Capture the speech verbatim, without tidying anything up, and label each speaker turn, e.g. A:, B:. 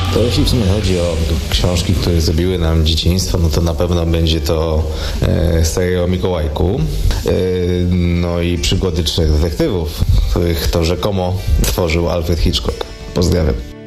A: To jeśli w sumie chodzi o książki, które zrobiły nam dzieciństwo, no to na pewno będzie to e, seria o Mikołajku, e, no i przygody trzech detektywów, których to rzekomo tworzył Alfred Hitchcock. Pozdrawiam.